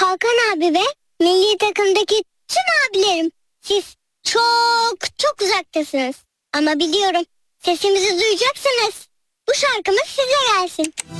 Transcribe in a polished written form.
Hakan abi ve milli takımdaki tüm abilerim. Siz çok çok uzaktasınız. Ama biliyorum sesimizi duyacaksınız. Bu şarkımız size gelsin.